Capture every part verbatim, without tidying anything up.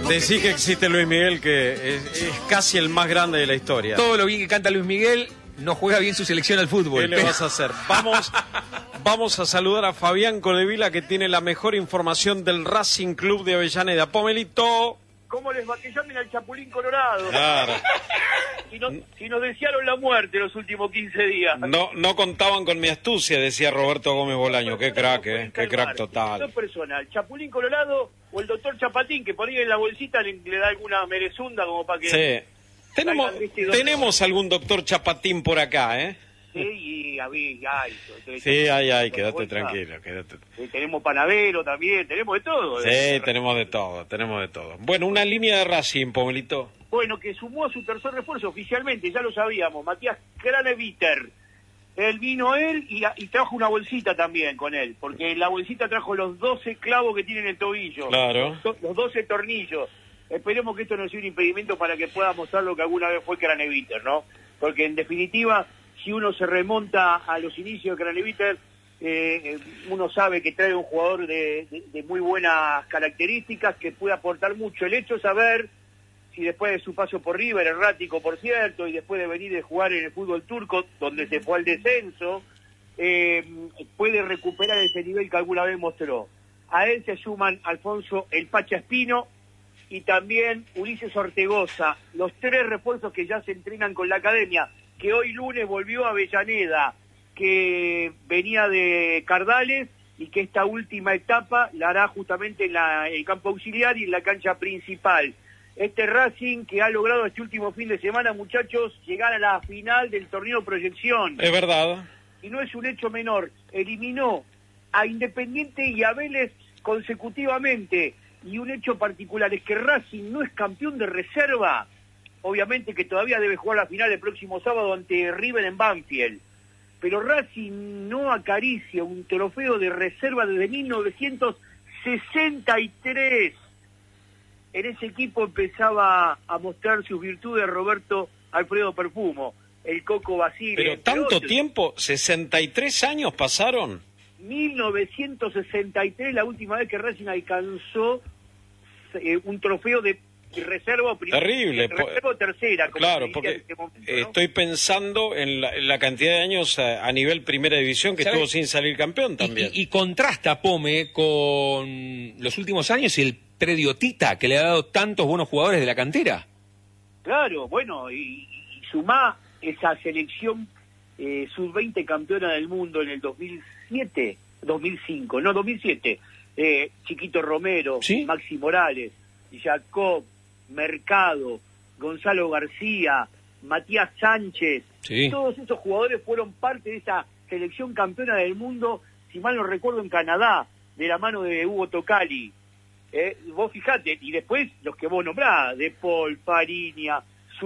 Decí que existe Luis Miguel, que es, es casi el más grande de la historia. Todo lo bien que canta Luis Miguel, no juega bien su selección al fútbol. ¿Qué le vas a hacer? Vamos, vamos a saludar a Fabián Coldevila, que tiene la mejor información del Racing Club de Avellaneda. Pomelito. ¿Cómo les va? Que llamen al Chapulín Colorado. Claro. Si, no, si nos desearon la muerte los últimos quince días. No, no contaban con mi astucia, decía Roberto Gómez Bolaño. Qué crack, eh. Qué crack total. Dos personas, el Chapulín Colorado o el doctor Chapatín, que por ahí en la bolsita le, le da alguna merezunda como para que... Sí. Tenemos, tenemos algún doctor Chapatín por acá, ¿eh? Sí, y ay, sí, ay, ay, quédate tranquilo, quédate. Sí, tenemos panadero también, tenemos de todo. Sí, de tenemos de todo, tenemos de todo. Bueno, una línea de Racing, Pomelito. Bueno, que sumó a su tercer refuerzo oficialmente, ya lo sabíamos, Matías Craneviter. Él vino él y, y trajo una bolsita también con él, porque en la bolsita trajo los doce clavos que tiene en el tobillo. Claro. Los, los doce tornillos. Esperemos que esto no sea un impedimento para que pueda mostrar lo que alguna vez fue Craneviter, ¿no? Porque en definitiva, si uno se remonta a los inicios de Craneviter, eh, uno sabe que trae un jugador de, de, de muy buenas características, que puede aportar mucho. El hecho es saber si después de su paso por River, errático por cierto, y después de venir de jugar en el fútbol turco, donde se fue al descenso, eh, puede recuperar ese nivel que alguna vez mostró. A él se suman Alfonso El Pacha Espino y también Ulises Ortegoza, los tres refuerzos que ya se entrenan con la academia, que hoy lunes volvió a Avellaneda, que venía de Cardales y que esta última etapa la hará justamente en la, el campo auxiliar y en la cancha principal. Este Racing que ha logrado este último fin de semana, muchachos, llegar a la final del torneo Proyección. Es verdad. Y no es un hecho menor, eliminó a Independiente y a Vélez consecutivamente. Y un hecho particular es que Racing no es campeón de reserva, obviamente que todavía debe jugar la final el próximo sábado ante River en Banfield. Pero Racing no acaricia un trofeo de reserva desde mil novecientos sesenta y tres. En ese equipo empezaba a mostrar sus virtudes Roberto Alfredo Perfumo, el Coco Basile. Pero tanto otros. Tiempo, sesenta y tres años pasaron. mil novecientos sesenta y tres, la última vez que Racing alcanzó eh, un trofeo de reserva primera. Terrible. Reserva o tercera. Como claro, porque en este momento, ¿no? Estoy pensando en la, en la cantidad de años a, a nivel primera división que ¿sabes? Estuvo sin salir campeón también. Y, y, y contrasta Pome con los últimos años y el predio Tita, que le ha dado tantos buenos jugadores de la cantera. Claro, bueno, y, y sumá esa selección eh, sub veinte campeona del mundo en el dos mil siete, dos mil cinco, no, dos mil siete. Eh, Chiquito Romero, ¿sí? Maxi Morales, Jacob, Mercado, Gonzalo García, Matías Sánchez, sí. Todos esos jugadores fueron parte de esa selección campeona del mundo, si mal no recuerdo, en Canadá, de la mano de Hugo Tocali. Eh, vos fijate, y después los que vos nombrás, De Paul, Fariña,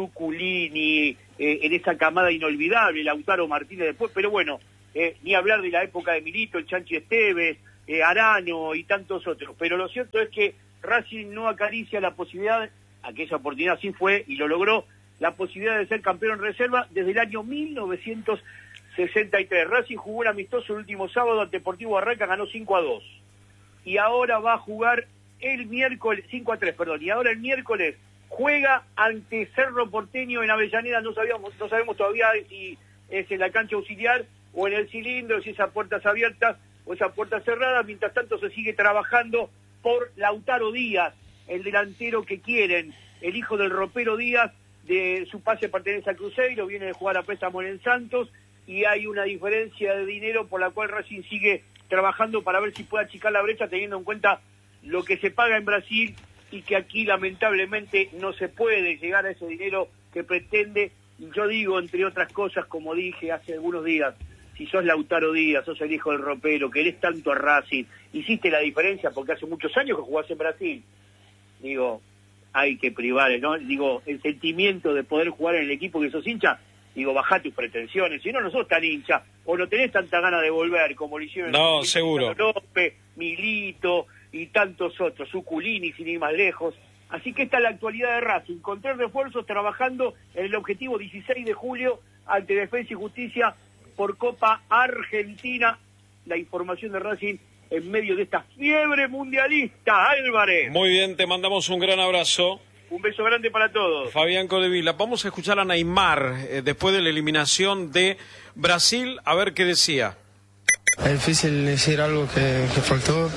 Zuculini, eh, en esa camada inolvidable, Lautaro Martínez después, pero bueno, eh, ni hablar de la época de Milito, el Chanchi Esteves, eh, Arano y tantos otros. Pero lo cierto es que Racing no acaricia la posibilidad, aquella oportunidad sí fue y lo logró, la posibilidad de ser campeón en reserva desde el año mil novecientos sesenta y tres. Racing jugó un amistoso el último sábado ante Deportivo Barranca, ganó cinco a dos. Y ahora va a jugar el miércoles, cinco a tres, perdón, y ahora el miércoles juega ante Cerro Porteño en Avellaneda. No sabíamos, no sabemos todavía si es en la cancha auxiliar o en el cilindro, si esas puertas abiertas o esas puertas cerradas. Mientras tanto se sigue trabajando por Lautaro Díaz, el delantero que quieren, el hijo del ropero Díaz, de su pase pertenece a Cruzeiro, viene de jugar a préstamo en el Santos, y hay una diferencia de dinero por la cual Racing sigue trabajando para ver si puede achicar la brecha, teniendo en cuenta lo que se paga en Brasil y que aquí lamentablemente no se puede llegar a ese dinero que pretende. Y yo digo, entre otras cosas, como dije hace algunos días, si sos Lautaro Díaz, sos el hijo del ropero, querés tanto a Racing, hiciste la diferencia porque hace muchos años que jugás en Brasil, digo, hay que privar, ¿no? Digo, el sentimiento de poder jugar en el equipo que sos hincha, digo, bajá tus pretensiones, si no, no sos tan hincha, o no tenés tanta ganas de volver como lo hicieron no, seguro. López, Milito y tantos otros, Zuculini, sin ir más lejos. Así que esta es la actualidad de Racing, con tres refuerzos, trabajando en el objetivo dieciséis de julio ante Defensa y Justicia por Copa Argentina. La información de Racing en medio de esta fiebre mundialista, Álvarez. Muy bien, te mandamos un gran abrazo. Un beso grande para todos. Fabián Codevila, vamos a escuchar a Neymar eh, después de la eliminación de Brasil, a ver qué decía. Es difícil decir algo que, que faltó.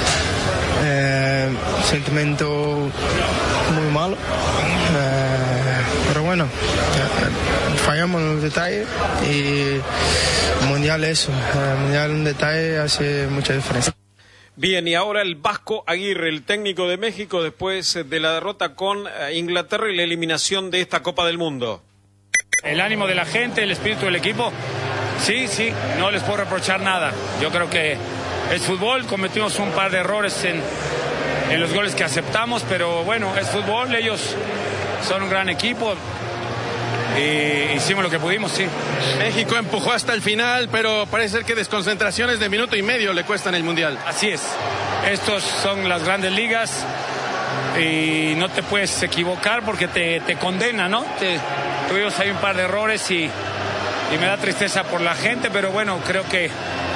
Eh, sentimiento muy malo. Eh, pero bueno, eh, fallamos en los detalles y el mundial eso. El mundial un detalle hace mucha diferencia. Bien, y ahora el Vasco Aguirre, el técnico de México, después de la derrota con Inglaterra y la eliminación de esta Copa del Mundo. El ánimo de la gente, el espíritu del equipo, sí, sí, no les puedo reprochar nada. Yo creo que es fútbol, cometimos un par de errores en, en los goles que aceptamos, pero bueno, es fútbol, ellos son un gran equipo. Y hicimos lo que pudimos, sí. México empujó hasta el final, pero parece ser que desconcentraciones de minuto y medio le cuestan el Mundial. Así es. Estos son las grandes ligas y no te puedes equivocar porque te, te condena, ¿no? Te, tuvimos ahí un par de errores y, y me da tristeza por la gente, pero bueno, creo que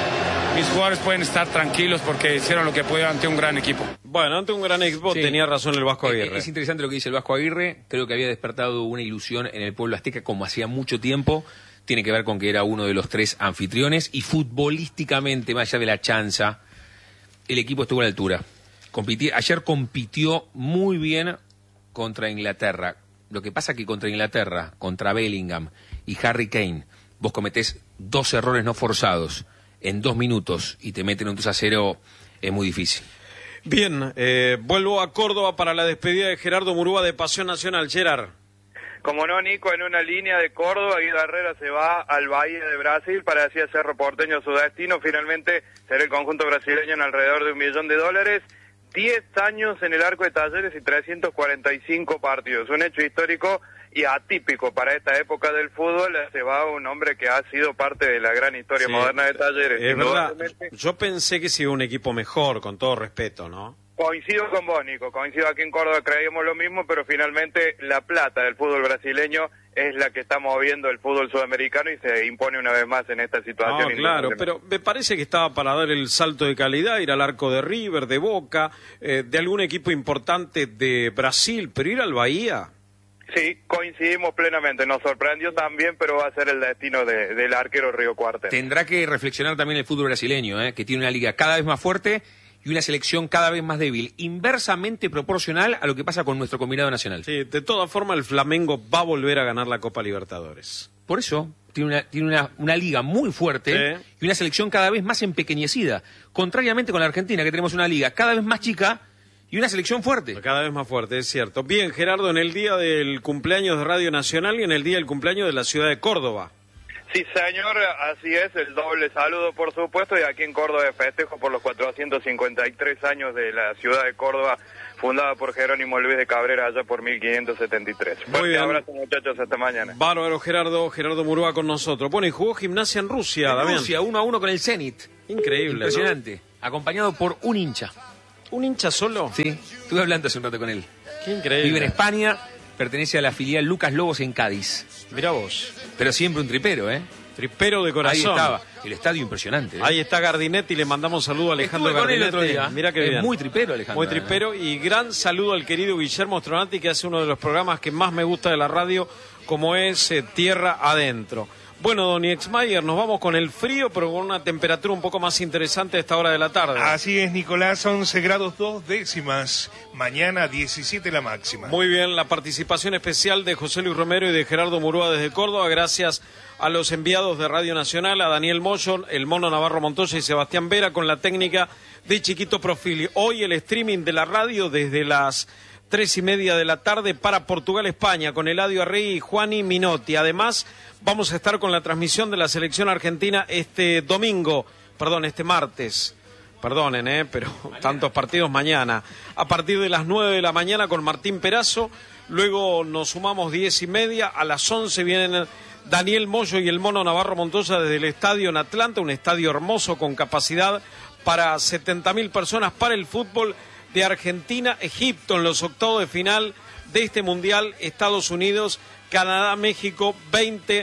mis jugadores pueden estar tranquilos porque hicieron lo que pudieron ante un gran equipo. Bueno, ante un gran equipo, sí. Tenía razón el Vasco Aguirre. Es, es interesante lo que dice el Vasco Aguirre. Creo que había despertado una ilusión en el pueblo azteca como hacía mucho tiempo. Tiene que ver con que era uno de los tres anfitriones y futbolísticamente, más allá de la chanza, el equipo estuvo a la altura. Compiti- ayer compitió muy bien contra Inglaterra. Lo que pasa que contra Inglaterra, contra Bellingham y Harry Kane, vos cometés dos errores no forzados en dos minutos y te meten un dos a cero, es muy difícil. Bien, eh, vuelvo a Córdoba para la despedida de Gerardo Murúa de Pasión Nacional. Gerard. Como no, Nico, en una línea de Córdoba, Guido Herrera se va al Bahía de Brasil para así hacer Cerro Porteño su destino. Finalmente será el conjunto brasileño en alrededor de un millón de dólares. Diez años en el arco de Talleres y trescientos cuarenta y cinco partidos. Un hecho histórico y atípico para esta época del fútbol. Se va un hombre que ha sido parte de la gran historia sí, moderna de Talleres. Es verdad, yo pensé que sí un equipo mejor, con todo respeto, ¿no? Coincido con vos, Nico, coincido aquí en Córdoba, creíamos lo mismo, pero finalmente la plata del fútbol brasileño es la que está moviendo el fútbol sudamericano y se impone una vez más en esta situación. No, claro, pero me parece que estaba para dar el salto de calidad, ir al arco de River, de Boca, eh, de algún equipo importante de Brasil, pero ir al Bahía... Sí, coincidimos plenamente, nos sorprendió también, pero va a ser el destino de, del arquero Río Cuartel. Tendrá que reflexionar también el fútbol brasileño, ¿eh? Que tiene una liga cada vez más fuerte y una selección cada vez más débil, inversamente proporcional a lo que pasa con nuestro combinado nacional. Sí, de todas formas el Flamengo va a volver a ganar la Copa Libertadores. Por eso, tiene una, tiene una, una liga muy fuerte sí. Y una selección cada vez más empequeñecida, contrariamente con la Argentina, que tenemos una liga cada vez más chica y una selección fuerte. Cada vez más fuerte, es cierto. Bien, Gerardo, en el día del cumpleaños de Radio Nacional y en el día del cumpleaños de la ciudad de Córdoba. Sí, señor, así es, el doble saludo, por supuesto, y aquí en Córdoba de festejo por los cuatrocientos cincuenta y tres años de la ciudad de Córdoba, fundada por Jerónimo Luis de Cabrera allá por mil quinientos setenta y tres. Muy bien. Un abrazo, muchachos, hasta mañana. Bárbaro, Gerardo, Gerardo Murúa con nosotros. Bueno, y jugó Gimnasia en Rusia, en Damián. Rusia, uno a uno con el Zenit. Increíble, impresionante, ¿no? Acompañado por un hincha. ¿Un hincha solo? Sí, estuve hablando hace un rato con él. Qué increíble. Vive en España, pertenece a la filial Lucas Lobos en Cádiz. Mirá vos. Pero siempre un tripero, ¿eh? Tripero de corazón. Ahí estaba. El estadio impresionante. ¿eh? Ahí está Gardinetti, le mandamos saludo a Alejandro Estuve con Gardinetti. Él otro día. Mirá qué es bien. Muy tripero, Alejandro. Muy tripero, ¿eh? Y gran saludo al querido Guillermo Stronati, que hace uno de los programas que más me gusta de la radio, como es eh, Tierra Adentro. Bueno, don Exmayer, nos vamos con el frío, pero con una temperatura un poco más interesante a esta hora de la tarde. Así es, Nicolás, once grados dos décimas, mañana diecisiete la máxima. Muy bien, la participación especial de José Luis Romero y de Gerardo Murúa desde Córdoba, gracias a los enviados de Radio Nacional, a Daniel Moyo, el Mono Navarro Montoya y Sebastián Vera, con la técnica de Chiquito Profili. Hoy el streaming de la radio desde las tres y media de la tarde para Portugal, España, con Eladio Arrey y Juani Minotti. Además, vamos a estar con la transmisión de la selección argentina este domingo, perdón, este martes, perdonen, eh, pero mañana. Tantos partidos mañana, a partir de las nueve de la mañana con Martín Perazo, luego nos sumamos diez y media, a las once vienen Daniel Moyo y el Mono Navarro Montoya desde el estadio en Atlanta, un estadio hermoso con capacidad para setenta mil personas para el fútbol de Argentina-Egipto en los octavos de final de este Mundial, Estados Unidos, Canadá, México, veinte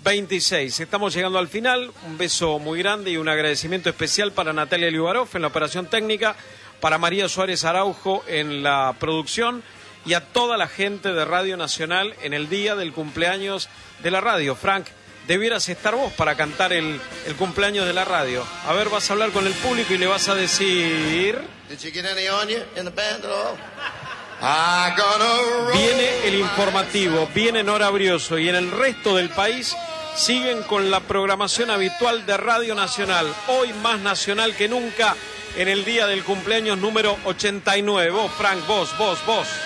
veintiséis. Estamos llegando al final. Un beso muy grande y un agradecimiento especial para Natalia Liubarov en la operación técnica, para María Suárez Araujo en la producción y a toda la gente de Radio Nacional en el día del cumpleaños de la radio. Frank, debieras estar vos para cantar el, el cumpleaños de la radio. A ver, vas a hablar con el público y le vas a decir... Viene el informativo, viene Nora Brioso y en el resto del país siguen con la programación habitual de Radio Nacional. Hoy más nacional que nunca en el día del cumpleaños número ochenta y nueve. Vos, Frank, vos, vos, vos.